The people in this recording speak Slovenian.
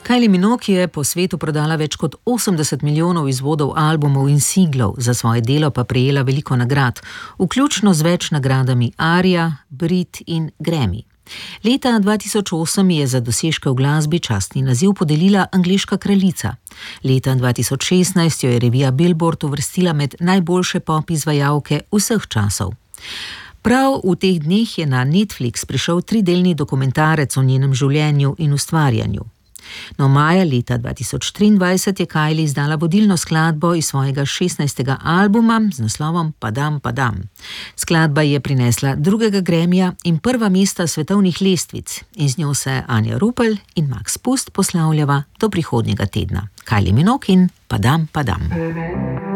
Kylie Minogue je po svetu prodala več kot 80 milijonov izvodov albumov in singlov, za svoje delo pa prejela veliko nagrad, vključno z več nagradami Aria, Brit in Grammy. Leta 2008 je za dosežke v glasbi častni naziv podelila angleška kraljica. Leta 2016 jo je revija Billboard uvrstila med najboljše pop izvajalke vseh časov. Prav v teh dneh je na Netflix prišel 3-delni dokumentarec o njenem življenju in ustvarjanju. No, maja leta 2023 je Kylie izdala vodilno skladbo iz svojega 16. albuma z naslovom Padam, padam. Skladba je prinesla 2. Grammyja in 1. mesta svetovnih lestvic in z njo se Anja Rupel in Max Pust poslavljava do prihodnjega tedna. Kylie Minogue in Padam, padam.